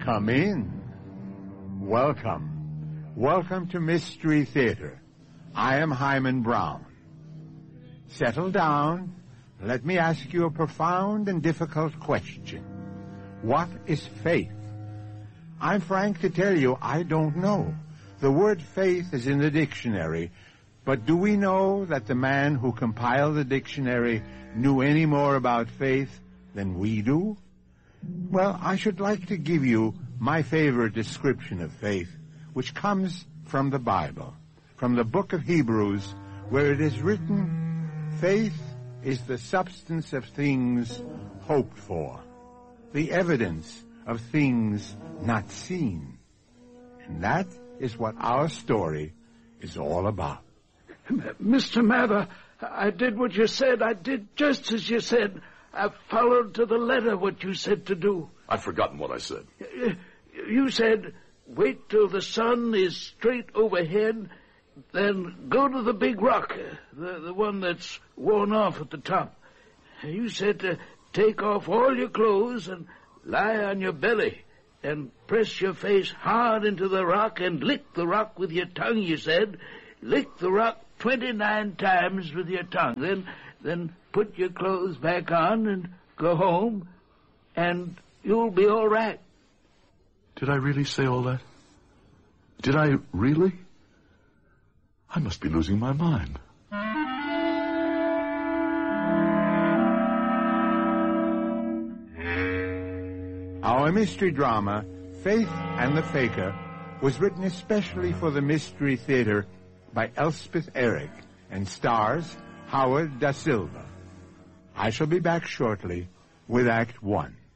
Come in. Welcome. Welcome to Mystery Theater. I am Hyman Brown. Settle down. Let me ask you a profound and difficult question. What is faith? I'm frank to tell you, I don't know. The word faith is in the dictionary, but do we know that the man who compiled the dictionary knew any more about faith than we do? Well, I should like to give you my favorite description of faith, which comes from the Bible, from the book of Hebrews, where it is written, faith is the substance of things hoped for, the evidence of things not seen. And that is what our story is all about. Mr. Mather, I did what you said. I did just as you said. I followed to the letter what you said to do. I've forgotten what I said. You said, wait till the sun is straight overhead, then go to the big rock, the one that's worn off at the top. You said to take off all your clothes and lie on your belly and press your face hard into the rock and lick the rock with your tongue, you said. Lick the rock 29 times with your tongue. Then put your clothes back on and go home, and you'll be all right. Did I really say all that? Did I really? I must be losing my mind. Our mystery drama, Faith and the Faker, was written especially for the Mystery Theater by Elspeth Eric and stars Howard Da Silva. I shall be back shortly with Act 1.